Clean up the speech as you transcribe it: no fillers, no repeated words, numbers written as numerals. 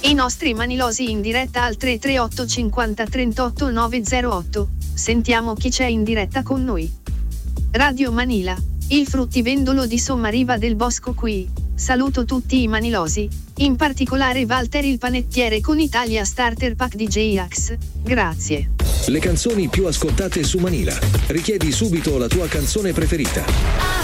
I nostri manilosi in diretta al 338 50 38 908. Sentiamo chi c'è in diretta con noi. Radio Manila, il fruttivendolo di Sommariva del Bosco qui. Saluto tutti i manilosi, in particolare Walter il panettiere con Italia Starter Pack di J-Ax. Grazie. Le canzoni più ascoltate su Manila. Richiedi subito la tua canzone preferita.